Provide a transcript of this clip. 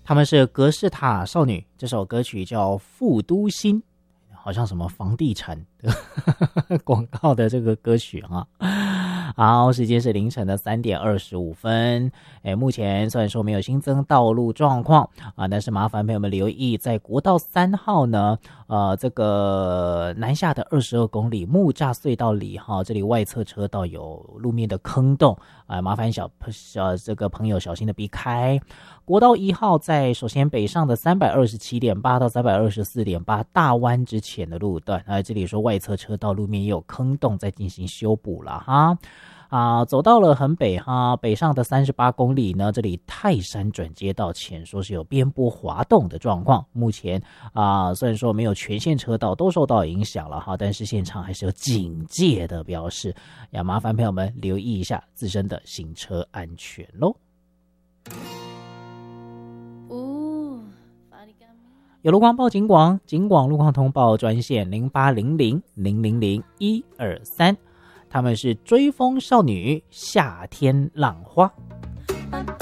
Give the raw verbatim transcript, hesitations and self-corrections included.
他们是格式塔少女，这首歌曲叫《富都心》，好像什么房地产的广告的这个歌曲啊。好，时间是凌晨的三点二十五分。哎，目前虽然说没有新增道路状况啊，但是麻烦朋友们留意，在国道三号呢，呃，这个南下的二十二公里木栅隧道里哈，这里外侧车道有路面的坑洞啊，麻烦小小这个朋友小心的避开。国道一号在首先北上的三百二十七点八到三百二十四点八大湾之前的路段，啊，这里说外侧车道路面也有坑洞在进行修补了哈。啊，走到了很北哈，北上的三十八公里呢，这里泰山转接道前说是有边坡滑动的状况，目前啊虽然说没有全线车道都受到影响了哈，但是现场还是有警戒的标示，要麻烦朋友们留意一下自身的行车安全咯。有路况报警广，警广路况通报专线零八零零零零零一二三，他们是追风少女夏天浪花。